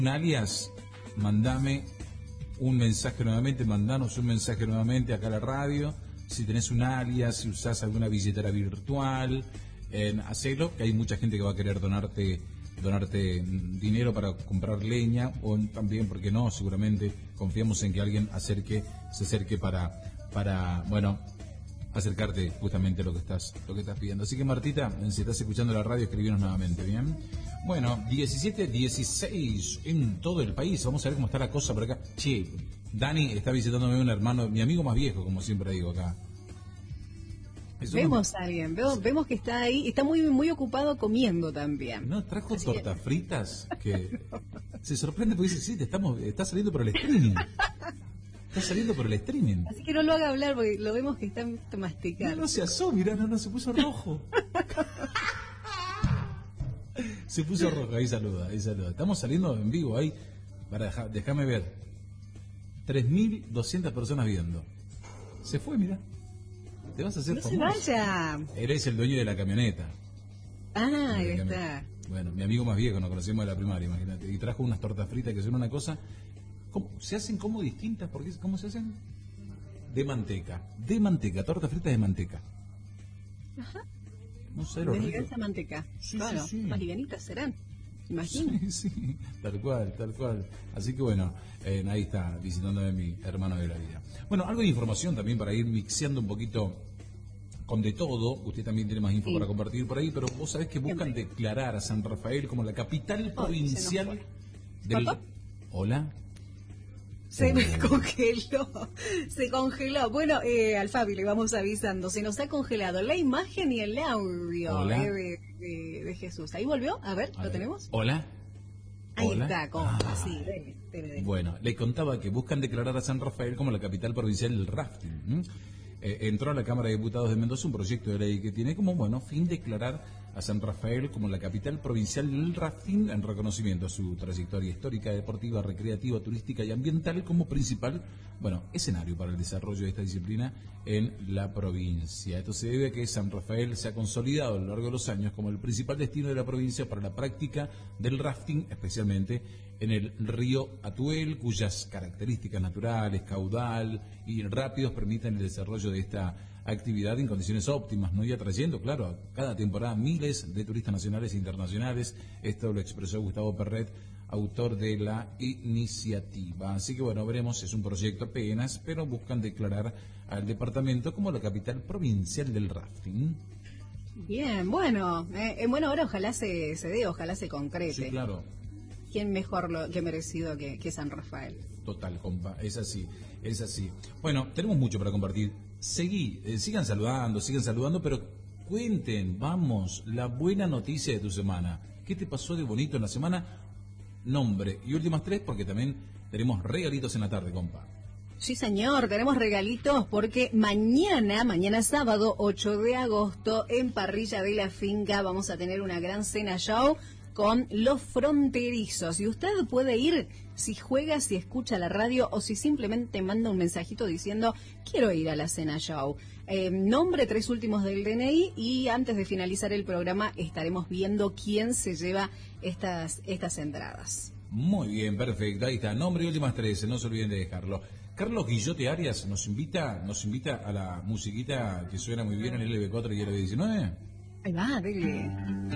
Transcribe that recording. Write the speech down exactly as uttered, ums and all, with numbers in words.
un alias, mandame un mensaje nuevamente, mandanos un mensaje nuevamente acá a la radio. Si tenés un alias, si usás alguna billetera virtual, eh, hacelo, que hay mucha gente que va a querer donarte donarte dinero para comprar leña, o también, porque no, seguramente confiamos en que alguien acerque, se acerque para, para, bueno, acercarte justamente a lo que estás, lo que estás pidiendo. Así que Martita, si estás escuchando la radio, escribinos nuevamente, ¿bien? Bueno, diecisiete dieciséis en todo el país. Vamos a ver cómo está la cosa por acá. Che, Dani está visitándome un hermano, mi amigo más viejo, como siempre digo acá. Eso vemos no... a alguien, vemos, vemos que está ahí, está muy muy ocupado comiendo también. No, trajo Así tortas que... fritas que se sorprende porque dice, sí, te estamos, está saliendo por el streaming. Está saliendo por el streaming. Así que no lo haga hablar porque lo vemos que está masticando. No, no se asó, mirá, no, no, se puso rojo. Se puso rojo, ahí saluda, ahí saluda. Estamos saliendo en vivo ahí, para dejar, déjame ver. tres mil doscientas personas viendo. Se fue, mirá. Te vas a hacer no famoso. se vaya. Eres el dueño de la camioneta. Ah, ahí está. está. Bueno, mi amigo más viejo, nos conocemos de la primaria, imagínate. Y trajo unas tortas fritas que son una cosa... ¿Cómo? ¿Se hacen como distintas? ¿Por qué? ¿Cómo se hacen? De manteca. De manteca, tortas fritas de manteca. Ajá. No sé, lo de rico. esa manteca. Sí, claro, sí, sí. más livianitas serán. Imagino. Sí, sí, tal cual, tal cual. Así que bueno, eh, ahí está, visitándome mi hermano de la vida. Bueno, algo de información también para ir mixeando un poquito con de todo. Usted también tiene más info sí. para compartir por ahí, pero vos sabés que buscan Siempre. declarar a San Rafael como la capital oh, provincial del... ¿Papá? ¿Hola? Se me congeló, se congeló. Bueno, eh, al Fabi le vamos avisando, se nos ha congelado la imagen y el audio eh, de, de, de Jesús. ¿Ahí volvió? A ver, a ¿lo ver. tenemos? Hola. Ahí Hola. está, ¿cómo? Ah. Sí, dele, dele, dele. Bueno, le contaba que buscan declarar a San Rafael como la capital provincial del rafting. ¿Mm? Eh, entró a la Cámara de Diputados de Mendoza un proyecto de ley que tiene como, bueno, fin declarar a San Rafael como la capital provincial del rafting en reconocimiento a su trayectoria histórica, deportiva, recreativa, turística y ambiental como principal, bueno, escenario para el desarrollo de esta disciplina en la provincia. Esto se debe a que San Rafael se ha consolidado a lo largo de los años como el principal destino de la provincia para la práctica del rafting, especialmente en el río Atuel, cuyas características naturales, caudal y rápidos permiten el desarrollo de esta actividad en condiciones óptimas, ¿no? Y atrayendo, claro, a cada temporada miles de turistas nacionales e internacionales. Esto lo expresó Gustavo Perret, autor de la iniciativa. Así que bueno, veremos, es un proyecto apenas, pero buscan declarar al departamento como la capital provincial del rafting. Bien, bueno, eh, en buena hora ojalá se, se dé, ojalá se concrete. Sí, claro. ¿Quién mejor lo, que merecido que, que San Rafael? Total, compa, es así, es así. Bueno, tenemos mucho para compartir. Seguí, eh, sigan saludando, sigan saludando, pero cuenten, vamos, la buena noticia de tu semana. ¿Qué te pasó de bonito en la semana? Nombre y últimas tres, porque también tenemos regalitos en la tarde, compa. Sí, señor, tenemos regalitos porque mañana, mañana sábado, ocho de agosto, en Parrilla de la Finca, vamos a tener una gran cena show con Los Fronterizos. Y usted puede ir si juega, si escucha la radio o si simplemente manda un mensajito diciendo quiero ir a la cena show. Eh, nombre, tres últimos del D N I y antes de finalizar el programa estaremos viendo quién se lleva estas, estas entradas. Muy bien, perfecto. Ahí está, nombre y últimas tres, no se olviden de dejarlo. Carlos Guillote Arias nos invita, nos invita a la musiquita que suena muy bien en el L B cuatro y el L B diecinueve. Ahí va, dele.